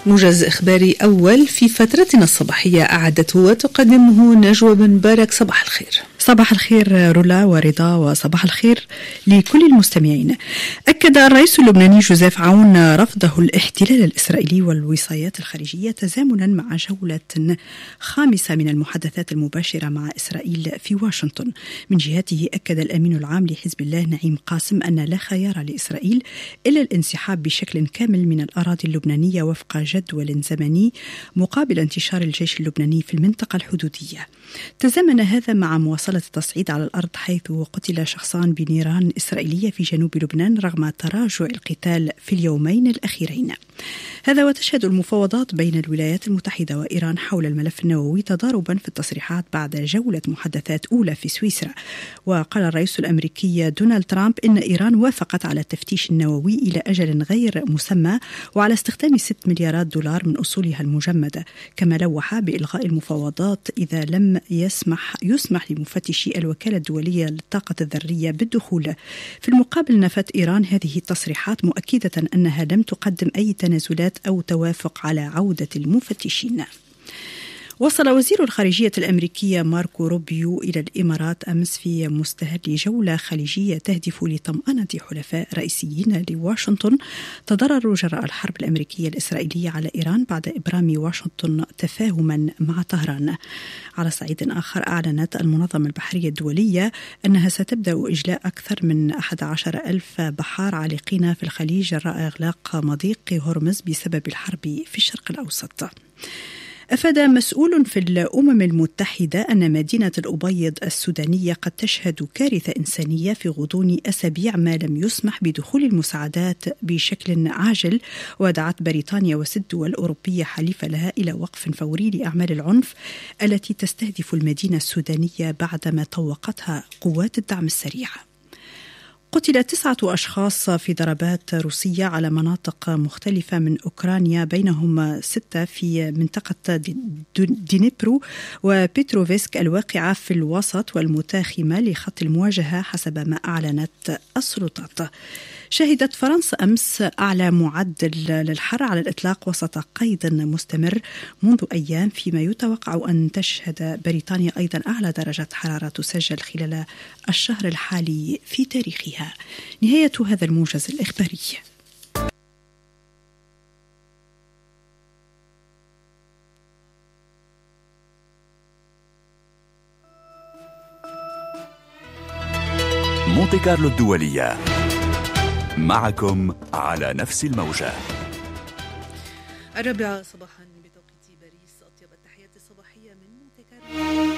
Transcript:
موجز إخباري أول في فترتنا الصباحية أعدته وتقدمه نجوى بن مبارك. صباح الخير. صباح الخير رولا ورضا، وصباح الخير لكل المستمعين. أكد الرئيس اللبناني جوزيف عون رفضه الاحتلال الإسرائيلي والوصايات الخارجية تزامنا مع جولة خامسة من المحادثات المباشرة مع إسرائيل في واشنطن. من جهته أكد الأمين العام لحزب الله نعيم قاسم أن لا خيار لإسرائيل إلا الانسحاب بشكل كامل من الأراضي اللبنانية وفق جدول زمني مقابل انتشار الجيش اللبناني في المنطقة الحدودية. تزامن هذا مع مواصلة التصعيد على الأرض، حيث قتل شخصان بنيران إسرائيلية في جنوب لبنان رغم تراجع القتال في اليومين الأخيرين. هذا وتشهد المفاوضات بين الولايات المتحدة وإيران حول الملف النووي تضاربا في التصريحات بعد جولة محادثات أولى في سويسرا. وقال الرئيس الأمريكي دونالد ترامب إن إيران وافقت على التفتيش النووي إلى أجل غير مسمى وعلى استخدام 6 مليارات دولار من أصولها المجمدة، كما لوح بإلغاء المفاوضات إذا لم يسمح لمفتشي الوكالة الدولية للطاقة الذرية بالدخول. في المقابل نفت إيران هذه التصريحات مؤكدة أنها لم تقدم أي تنازلات أو توافق على عودة المفتشين. وصل وزير الخارجية الأمريكية ماركو روبيو إلى الإمارات أمس في مستهل جولة خليجية تهدف لطمأنة حلفاء رئيسيين لواشنطن تضرروا جراء الحرب الأمريكية الإسرائيلية على إيران بعد إبرام واشنطن تفاهما مع طهران. على صعيد آخر، أعلنت المنظمة البحرية الدولية أنها ستبدأ إجلاء أكثر من 11,000 بحار عالقين في الخليج جراء إغلاق مضيق هرمز بسبب الحرب في الشرق الأوسط. أفاد مسؤول في الأمم المتحدة أن مدينة الأبيض السودانية قد تشهد كارثة إنسانية في غضون أسابيع ما لم يسمح بدخول المساعدات بشكل عاجل، ودعت بريطانيا و6 دول أوروبية حليفة لها إلى وقف فوري لأعمال العنف التي تستهدف المدينة السودانية بعدما طوقتها قوات الدعم السريع. قتل 9 أشخاص في ضربات روسية على مناطق مختلفة من أوكرانيا، بينهم 6 في منطقة دينيبرو وبيتروفسك الواقعة في الوسط والمتاخمة لخط المواجهة حسب ما أعلنت السلطات. شهدت فرنسا أمس أعلى معدل للحر على الإطلاق وسط قيد مستمر منذ أيام، فيما يتوقع أن تشهد بريطانيا أيضا أعلى درجة حرارة تسجل خلال الشهر الحالي في تاريخها. نهاية هذا الموجز الإخباري. مونتي كارلو الدولية معكم على نفس الموجة. 4 صباحا بتوقيت باريس. أطيب التحيات الصباحية من مونتي كارلو.